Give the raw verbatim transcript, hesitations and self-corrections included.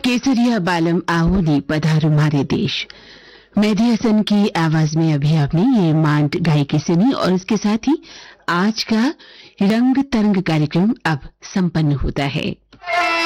केसरिया बालम आओ नी पधारो मारे देश। मेहदी हसन की आवाज में अभी आपने ये मांड गायकी सुनी और इसके साथ ही आज का रंग तरंग कार्यक्रम अब संपन्न होता है।